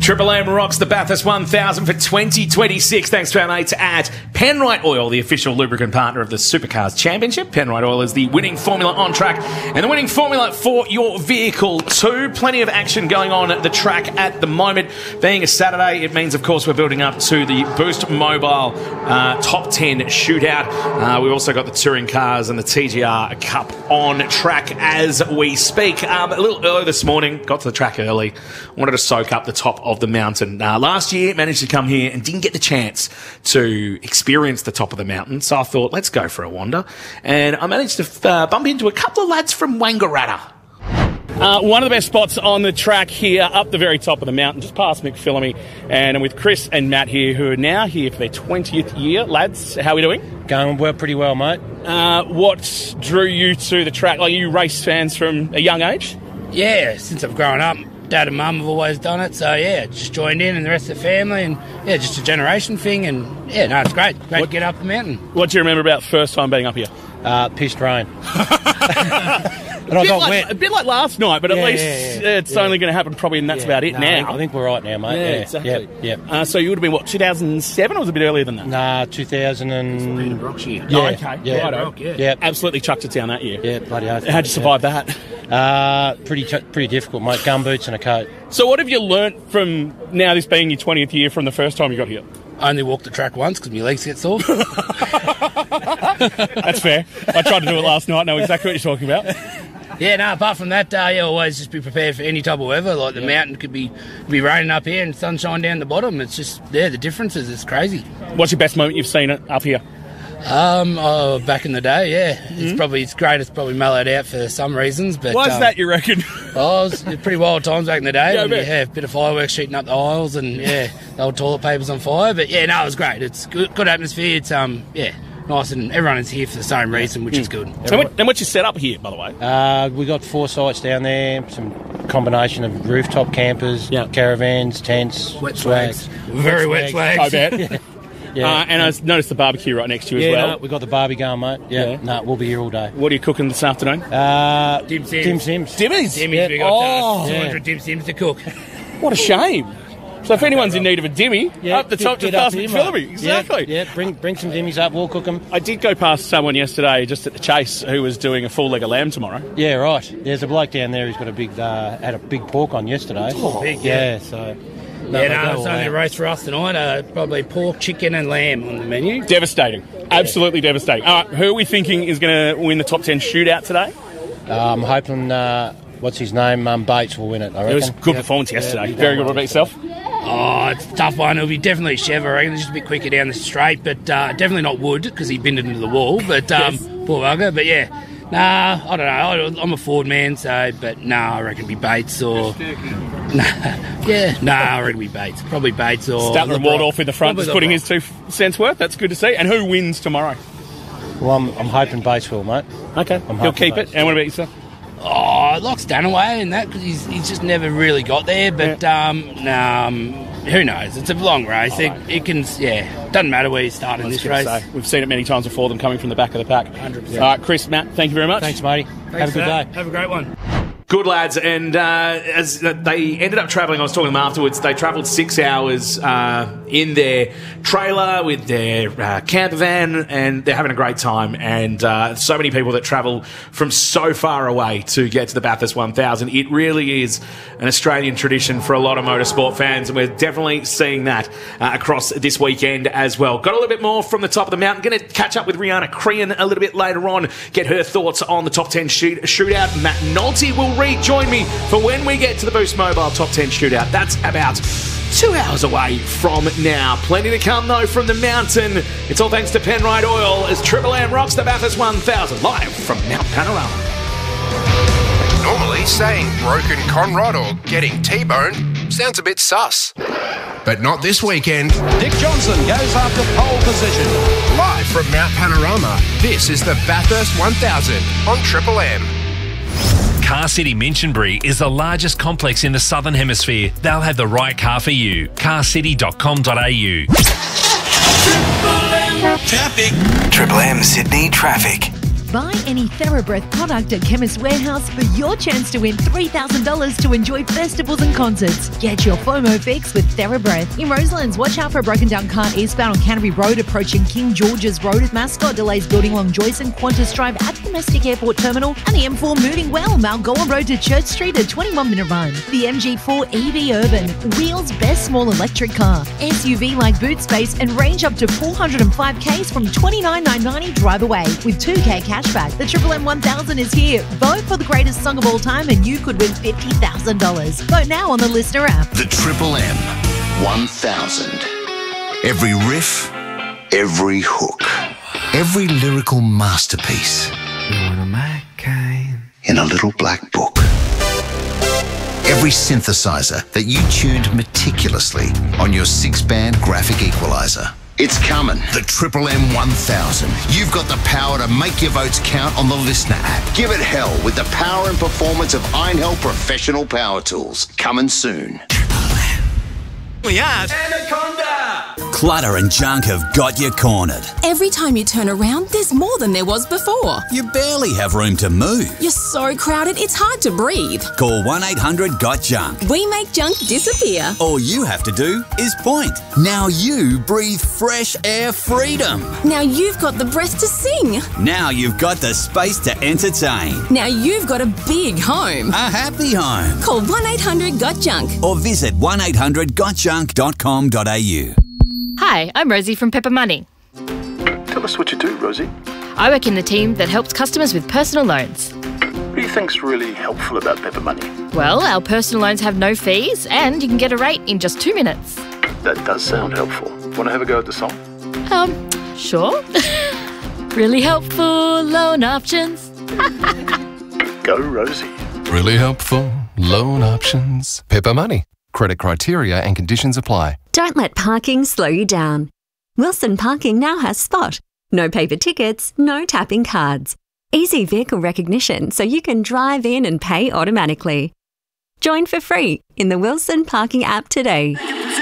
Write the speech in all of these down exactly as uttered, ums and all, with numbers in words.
Triple M rocks the Bathurst one thousand for twenty twenty-six. Thanks to our mates at Penrite Oil, the official lubricant partner of the Supercars Championship. Penrite Oil is the winning formula on track and the winning formula for your vehicle too. Plenty of action going on at the track at the moment. Being a Saturday, it means, of course, we're building up to the Boost Mobile uh, Top ten Shootout. Uh, we've also got the Touring Cars and the T G R Cup on track as we speak. Um, a little early this morning, got to the track early, wanted to soak up the top of the mountain. Uh, last year, managed to come here and didn't get the chance to experience the top of the mountain, so I thought, let's go for a wander. And I managed to uh, bump into a couple of lads from Wangaratta. Uh, one of the best spots on the track here, up the very top of the mountain, just past McPhillamy. And I'm with Chris and Matt here, who are now here for their twentieth year. Lads, how are we doing? Going well, pretty well, mate. Uh, what drew you to the track? Like, are you race fans from a young age? Yeah, since I've grown up. Dad and Mum have always done it, so yeah, just joined in and the rest of the family, and yeah, just a generation thing, and yeah, no, it's great. Great what, to get up the mountain. What do you remember about first time being up here? Uh, pissed rain. And I got like, wet. A bit like last night, but at yeah, least yeah, yeah, it's yeah. only going to happen probably, and that's yeah. about it no, now. I think, I think we're right now, mate. Yeah, yeah exactly. Yep, yep. Uh, so you would have been, what, two thousand seven, or was it a bit earlier than that? Nah, two thousand and... Rock year. Yeah, oh, okay. Yeah, Righto. Rock, yeah. yeah. Absolutely chucked it down that year. Yeah, bloody oath. How'd you survive yeah. that? Uh, pretty t- pretty difficult, mate. Gumboots and a coat. So what have you learnt from now this being your twentieth year from the first time you got here? I only walked the track once because my legs get sore. That's fair. I tried to do it last night, know exactly what you're talking about. Yeah, no, apart from that, uh, yeah, always just be prepared for any type of weather. Like the yeah. mountain could be be raining up here and sunshine down the bottom. It's just, yeah, the differences, it's crazy. What's your best moment you've seen it up here? Um, oh, back in the day, yeah. Mm-hmm. It's probably, it's great, it's probably mellowed out for some reasons. But why's um, that, you reckon? Oh, it was pretty wild times back in the day. Yeah, when you have a bit of fireworks shooting up the aisles and, yeah, the old toilet papers on fire. But, yeah, no, it was great. It's good, good atmosphere. It's, um, yeah, nice, and everyone is here for the same reason, which mm. is good. And, what, and what's your setup here, by the way? Uh, we got four sites down there, some combination of rooftop campers, yeah. caravans, tents, wet swags. Very wet swags. I bet. yeah. Yeah. Uh, and I noticed the barbecue right next to you yeah, as well. No, we got the barbie going, mate. Yeah, yeah. no, we'll be here all day. What are you cooking this afternoon? Uh, Dim Sims. Dim Sims. Dimmies? Dimmies, Yeah. we got oh, uh, two hundred yeah. Dim Sims to cook. What a shame. So if anyone's in need of a dimmy, Yeah, up the get- top get to up past here, McPhillamy. mate. Exactly. Yeah, yeah, bring bring some dimmies up, we'll cook them. I did go past someone yesterday just at the Chase who was doing a full leg of lamb tomorrow. Yeah, right. There's a bloke down there who's got a big, uh, had a big pork on yesterday. Oh, big, yeah. yeah. so... No, yeah, no, it's only a roast for us tonight. Uh, probably pork, chicken and lamb on the menu. Devastating. Absolutely devastating. All right, who are we thinking is going to win the top ten shootout today? Uh, I'm hoping, uh, what's his name, um, Bates will win it, I reckon. It was a good yeah. performance yesterday. Yeah, Very good. What about yourself? Oh, it's a tough one. It'll be definitely Chev, I reckon. It's just a bit quicker down the straight, but uh, definitely not Wood because he binned it into the wall. But um, yes. Poor bugger. But yeah, nah, I don't know. I'm a Ford man, so, but nah, I reckon it'd be Bates or. Nah, yeah, nah, I reckon it'd be Bates. Probably Bates or. Statler and Waldorf in the front, just putting his two cents worth. That's good to see. And who wins tomorrow? Well, I'm, I'm hoping Bates will, mate. Okay, I'm he'll keep Bates. it. And what about yourself? Oh, I like Stanaway and that because he's, he's just never really got there. But yeah. um, nah, um, who knows? It's a long race. Oh, it, right. it can, yeah, doesn't matter where you start in this race. Say. We've seen it many times before, them coming from the back of the pack. one hundred percent. All right, Chris, Matt, thank you very much. Thanks, matey. Thanks Have a good that. day. Have a great one. Good lads, and uh, as they ended up travelling, I was talking to them afterwards, they travelled six hours uh, in their trailer with their uh, camper van, and they're having a great time. And uh, so many people that travel from so far away to get to the Bathurst one thousand. It really is an Australian tradition for a lot of motorsport fans, and we're definitely seeing that uh, across this weekend as well. Got a little bit more from the top of the mountain. Going to catch up with Rihanna Crean a little bit later on, get her thoughts on the top ten shoot- shootout. Matt Nolte will rejoin me for when we get to the Boost Mobile Top ten Shootout. That's about two hours away from now. Plenty to come, though, from the mountain. It's all thanks to Penrite Oil as Triple M rocks the Bathurst one thousand live from Mount Panorama. Normally, saying broken conrod or getting T-boned sounds a bit sus. But not this weekend. Dick Johnson goes after pole position. Live from Mount Panorama, this is the Bathurst one thousand on Triple M. Car City Minchinbury is the largest complex in the Southern Hemisphere. They'll have the right car for you. car city dot com dot a u. Traffic. Triple M Sydney traffic. Buy any TheraBreath product at Chemist Warehouse for your chance to win three thousand dollars to enjoy festivals and concerts. Get your FOMO fix with TheraBreath. In Roselands, watch out for a broken down car eastbound on Canterbury Road approaching King George's Road. Mascot delays building along Joyce and Qantas Drive at the Domestic Airport Terminal. And the M four moving well, Malgoa Road to Church Street, a twenty-one minute run. The M G four E V Urban, Wheels' best small electric car. S U V like boot space and range up to four hundred five kays from twenty-nine thousand nine hundred ninety drive away with two K cashback. The Triple M one thousand is here. Vote for the greatest song of all time and you could win fifty thousand dollars. Vote now on the Listener app. The Triple M one thousand. Every riff, every hook, every lyrical masterpiece in a little black book. Every synthesizer that you tuned meticulously on your six-band graphic equalizer. It's coming. The Triple M one thousand. You've got the power to make your votes count on the Listener app. Give it hell with the power and performance of Iron Hell Professional Power Tools. Coming soon. We have Anaconda! Clutter and junk have got you cornered. Every time you turn around, there's more than there was before. You barely have room to move. You're so crowded, it's hard to breathe. Call one eight hundred got junk. We make junk disappear. All you have to do is point. Now you breathe fresh air freedom. Now you've got the breath to sing. Now you've got the space to entertain. Now you've got a big home. A happy home. Call one eight hundred got junk. Or visit one eight hundred got junk dot com dot a u. Hi, I'm Rosie from Pepper Money. Tell us what you do, Rosie. I work in the team that helps customers with personal loans. What do you think's really helpful about Pepper Money? Well, our personal loans have no fees and you can get a rate in just two minutes. That does sound helpful. Want to have a go at the song? Um, sure. Really helpful loan options. Go, Rosie. Really helpful loan options. Pepper Money. Credit criteria and conditions apply. Don't let parking slow you down. Wilson Parking now has Spot. No paper tickets, no tapping cards. Easy vehicle recognition so you can drive in and pay automatically. Join for free in the Wilson Parking app today.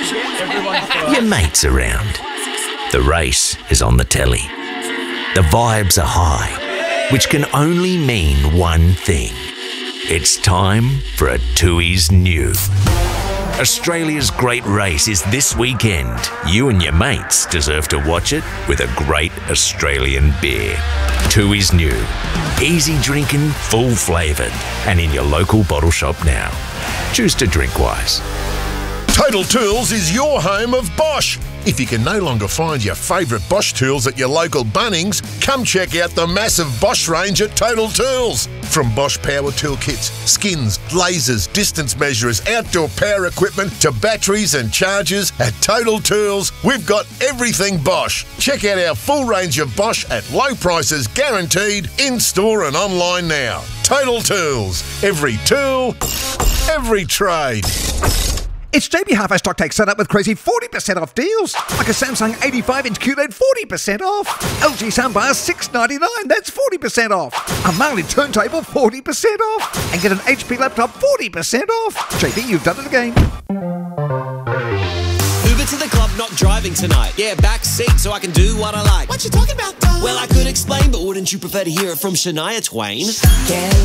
Your mate's around. The race is on the telly. The vibes are high, which can only mean one thing. It's time for a Tooheys New. Australia's great race is this weekend. You and your mates deserve to watch it with a great Australian beer. Tooheys New. Easy drinking, full flavoured, and in your local bottle shop now. Choose to drink wise. Total Tools is your home of Bosch. If you can no longer find your favourite Bosch tools at your local Bunnings, come check out the massive Bosch range at Total Tools. From Bosch power tool kits, skins, lasers, distance measurers, outdoor power equipment to batteries and chargers, at Total Tools, we've got everything Bosch. Check out our full range of Bosch at low prices guaranteed, in-store and online now. Total Tools. Every tool, every trade. It's J B Hi-Fi Stock Take set up with crazy forty percent off deals. Like a Samsung eighty-five inch Q L E D, forty percent off. L G soundbar, six ninety-nine, that's forty percent off. A Marley turntable, forty percent off. And get an H P laptop, forty percent off. J B, you've done it again. Uber to the club, not driving tonight. Yeah, back seat so I can do what I like. What you talking about, dog? Well, I could explain, but wouldn't you prefer to hear it from Shania Twain? Get